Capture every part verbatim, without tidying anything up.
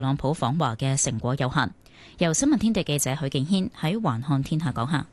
朗普訪華嘅成果有限。由新聞天地記者許敬軒喺環看天下講下。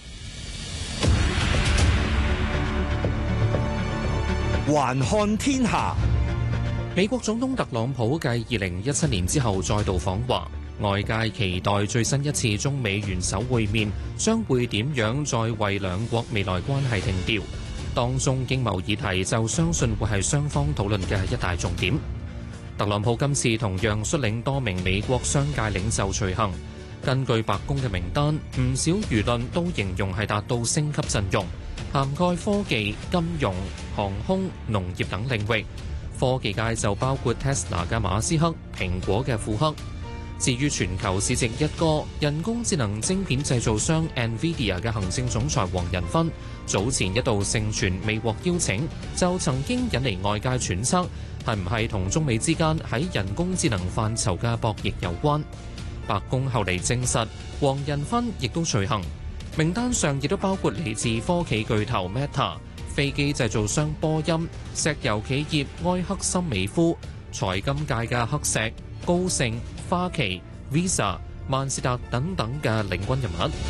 環看天下， 美國總統特朗普繼二零一七年之後再度訪華，外界期待最新一次中美元首會面將會點樣再為兩國未來關係定調。當中經貿議題就相信會係雙方討論嘅一大重點。特朗普今次同樣率領多名美國商界領袖隨行。根據白宮嘅名單，唔少輿論都形容係達到星級陣容，涵蓋科技、金融、航空、農業等領域。科技界就包括 Tesla 嘅馬斯克、蘋果嘅庫克。至於全球市值一哥人工智能晶片製造商 NVIDIA 嘅行政總裁黃仁勳，早前一度盛傳未獲邀請，就曾經引嚟外界揣測，係唔係同中美之間喺人工智能範疇嘅博弈有關？白宮後嚟證實，黃仁勳亦都隨行，名單上亦都包括嚟自科技巨頭 Meta、飛機製造商波音、石油企業埃克森美孚、財金界嘅黑石、高盛、花旗、Visa、萬事達等等嘅領軍人物。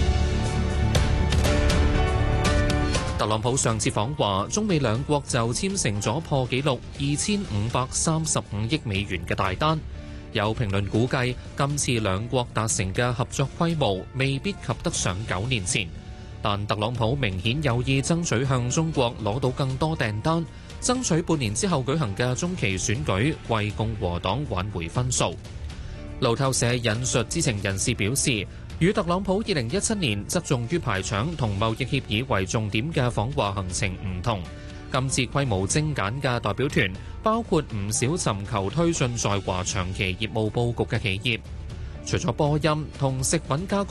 特朗普上次訪華，中美兩國就簽成咗破紀錄二千五百三十五億美元嘅大單。有評論估計，今次兩國達成嘅合作規模未必及得上九年前，但特朗普明顯有意爭取向中國攞到更多訂單，爭取半年之後舉行嘅中期選舉，為共和黨挽回分數。路透社引述知情人士表示，與特朗普二零一七年側重於排場同貿易協議為重點嘅訪華行程唔同，今次規模精簡嘅代表團包括唔少尋求推進在華長期業務佈局嘅企業，除咗波音同食品加工